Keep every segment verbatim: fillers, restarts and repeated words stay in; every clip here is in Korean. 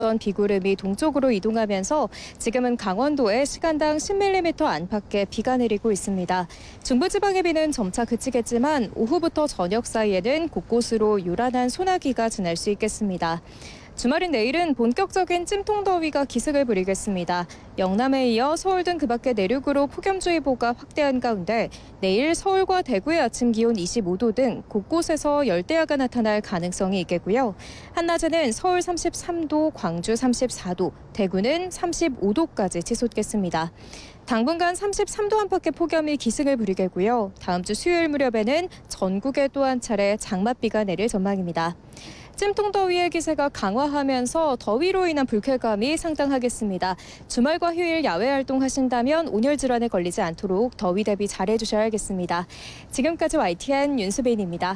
비구름이 동쪽으로 이동하면서 지금은 강원도에 시간당 십 밀리미터 안팎의 비가 내리고 있습니다. 중부지방의 비는 점차 그치겠지만 오후부터 저녁 사이에는 곳곳으로 요란한 소나기가 지날 수 있겠습니다. 주말인 내일은 본격적인 찜통더위가 기승을 부리겠습니다. 영남에 이어 서울 등 그 밖의 내륙으로 폭염주의보가 확대한 가운데 내일 서울과 대구의 아침 기온 이십오 도 등 곳곳에서 열대야가 나타날 가능성이 있겠고요. 한낮에는 서울 삼십삼 도, 광주 삼십사 도, 대구는 삼십오 도까지 치솟겠습니다. 당분간 삼십삼 도 안팎의 폭염이 기승을 부리겠고요. 다음 주 수요일 무렵에는 전국에 또 한 차례 장맛비가 내릴 전망입니다. 찜통더위의 기세가 강화하면서 더위로 인한 불쾌감이 상당하겠습니다. 주말과 휴일 야외 활동하신다면 온열 질환에 걸리지 않도록 더위 대비 잘해주셔야겠습니다. 지금까지 와이티엔 윤수빈입니다.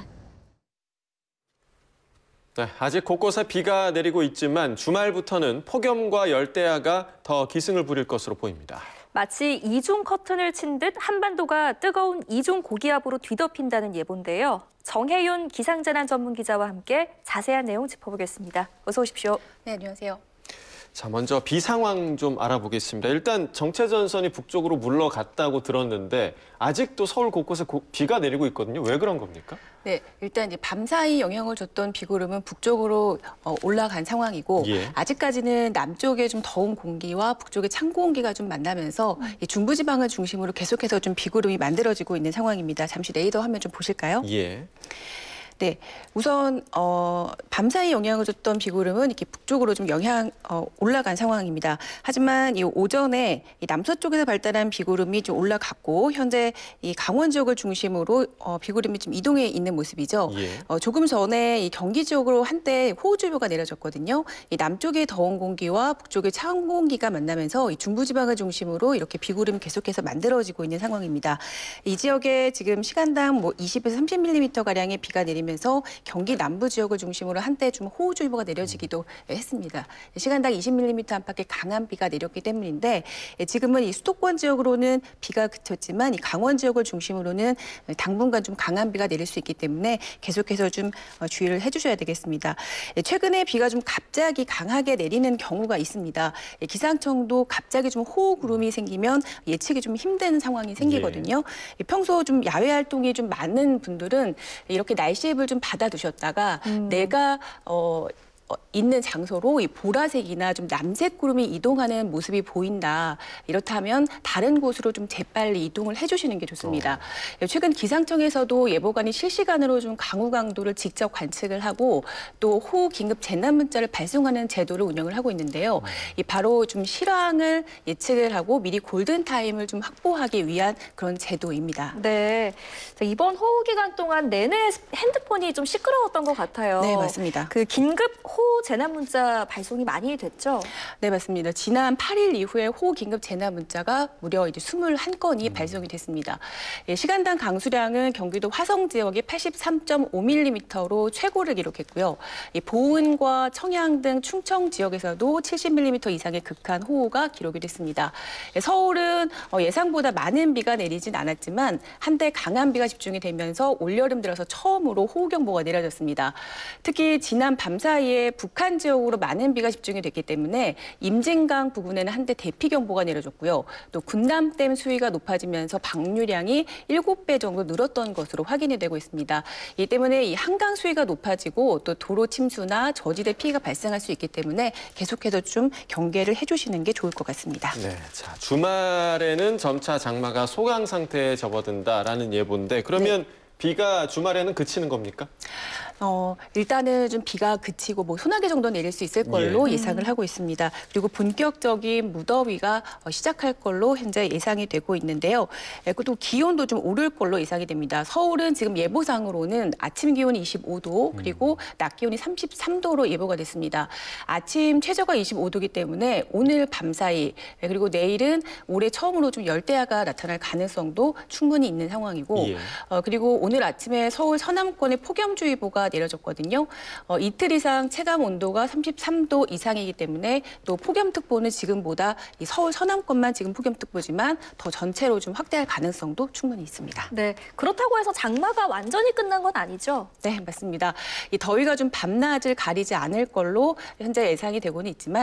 네, 아직 곳곳에 비가 내리고 있지만 주말부터는 폭염과 열대야가 더 기승을 부릴 것으로 보입니다. 마치 이중 커튼을 친 듯 한반도가 뜨거운 이중 고기압으로 뒤덮인다는 예보인데요. 정혜윤 기상재난 전문 기자와 함께 자세한 내용 짚어보겠습니다. 어서 오십시오. 네, 안녕하세요. 자, 먼저 비 상황 좀 알아보겠습니다. 일단 정체전선이 북쪽으로 물러갔다고 들었는데 아직도 서울 곳곳에 고, 비가 내리고 있거든요. 왜 그런 겁니까? 네, 일단 이제 밤사이 영향을 줬던 비구름은 북쪽으로 어, 올라간 상황이고 예. 아직까지는 남쪽에 좀 더운 공기와 북쪽의 찬 공기가 좀 만나면서 음. 이 중부지방을 중심으로 계속해서 좀 비구름이 만들어지고 있는 상황입니다. 잠시 레이더 화면 좀 보실까요? 예. 네, 우선 어, 밤사이 영향을 줬던 비구름은 이렇게 북쪽으로 좀 영향 어, 올라간 상황입니다. 하지만 이 오전에 이 남서쪽에서 발달한 비구름이 좀 올라갔고 현재 이 강원 지역을 중심으로 어, 비구름이 좀 이동해 있는 모습이죠. 예. 어, 조금 전에 이 경기 지역으로 한때 호우주의보가 내려졌거든요. 이 남쪽의 더운 공기와 북쪽의 찬 공기가 만나면서 이 중부지방을 중심으로 이렇게 비구름이 계속해서 만들어지고 있는 상황입니다. 이 지역에 지금 시간당 뭐 이십에서 삼십 밀리미터 가량의 비가 내리면서 면서 경기 남부 지역을 중심으로 한때 좀 호우주의보가 내려지기도 했습니다. 시간당 이십 밀리미터 안팎의 강한 비가 내렸기 때문인데 지금은 이 수도권 지역으로는 비가 그쳤지만 이 강원 지역을 중심으로는 당분간 좀 강한 비가 내릴 수 있기 때문에 계속해서 좀 주의를 해주셔야 되겠습니다. 최근에 비가 좀 갑자기 강하게 내리는 경우가 있습니다. 기상청도 갑자기 좀 호우구름이 생기면 예측이 좀 힘든 상황이 생기거든요. 예. 평소 좀 야외 활동이 좀 많은 분들은 이렇게 날씨에 좀 받아두셨다가 음. 내가 어, 어, 있는 장소로 이 보라색이나 좀 남색 구름이 이동하는 모습이 보인다. 이렇다면 다른 곳으로 좀 재빨리 이동을 해주시는 게 좋습니다. 어. 최근 기상청에서도 예보관이 실시간으로 좀 강우 강도를 직접 관측을 하고 또 호우 긴급 재난 문자를 발송하는 제도를 운영을 하고 있는데요. 음. 이 바로 좀 실황을 예측을 하고 미리 골든 타임을 좀 확보하기 위한 그런 제도입니다. 네, 이번 호우 기간 동안 내내 핸드폰이 좀 시끄러웠던 것 같아요. 네, 맞습니다. 그 긴급 호우 재난 문자 발송이 많이 됐죠? 네, 맞습니다. 지난 팔 일 이후에 호우 긴급 재난 문자가 무려 이제 이십일 건이 음. 발송이 됐습니다. 예, 시간당 강수량은 경기도 화성 지역이 팔십삼 점 오 밀리미터로 최고를 기록했고요. 예, 보은과 청양 등 충청 지역에서도 칠십 밀리미터 이상의 극한 호우가 기록이 됐습니다. 예, 서울은 어, 예상보다 많은 비가 내리진 않았지만 한때 강한 비가 집중이 되면서 올여름 들어서 처음으로 호우경보가 내려졌습니다. 특히 지난 밤사이에 북한 지역으로 많은 비가 집중이 됐기 때문에 임진강 부근에는 한때 대피경보가 내려졌고요. 또 군남댐 수위가 높아지면서 방류량이 일곱 배 정도 늘었던 것으로 확인이 되고 있습니다. 이 때문에 이 한강 수위가 높아지고 또 도로 침수나 저지대 피해가 발생할 수 있기 때문에 계속해서 좀 경계를 해주시는 게 좋을 것 같습니다. 네, 자 주말에는 점차 장마가 소강 상태에 접어든다라는 예보인데 그러면 네. 비가 주말에는 그치는 겁니까? 어, 일단은 좀 비가 그치고 뭐 소나기 정도 내릴 수 있을 걸로 예. 예상을 하고 있습니다. 그리고 본격적인 무더위가 시작할 걸로 현재 예상이 되고 있는데요. 또 기온도 좀 오를 걸로 예상이 됩니다. 서울은 지금 예보상으로는 아침 기온이 이십오 도 그리고 낮 기온이 삼십삼 도로 예보가 됐습니다. 아침 최저가 이십오 도이기 때문에 오늘 밤사이 그리고 내일은 올해 처음으로 좀 열대야가 나타날 가능성도 충분히 있는 상황이고 예. 어, 그리고 오늘 아침에 서울 서남권에 폭염주의보가 온도가 내려졌거든요. 어, 이틀 이상 체감 온도가 삼십삼 도 이상이기 때문에 또 폭염특보는 지금보다 이 서울 서남권만 지금 폭염특보지만 더 전체로 좀 확대할 가능성도 충분히 있습니다. 네, 그렇다고 해서 장마가 완전히 끝난 건 아니죠? 네, 맞습니다. 이 더위가 좀 밤낮을 가리지 않을 걸로 현재 예상이 되고는 있지만